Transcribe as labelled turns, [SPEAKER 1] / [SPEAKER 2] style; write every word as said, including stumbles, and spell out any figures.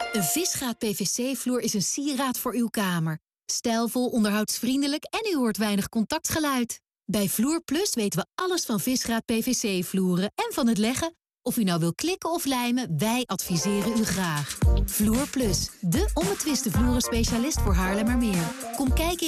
[SPEAKER 1] Een Visgraat P V C-vloer is een sieraad voor uw kamer. Stijlvol, onderhoudsvriendelijk en u hoort weinig contactgeluid. Bij Vloer Plus weten we alles van Visgraat P V C-vloeren en van het leggen. Of u nou wil klikken of lijmen, wij adviseren u graag. Vloer Plus, de onbetwiste vloeren specialist voor Haarlemmermeer. Kom kijken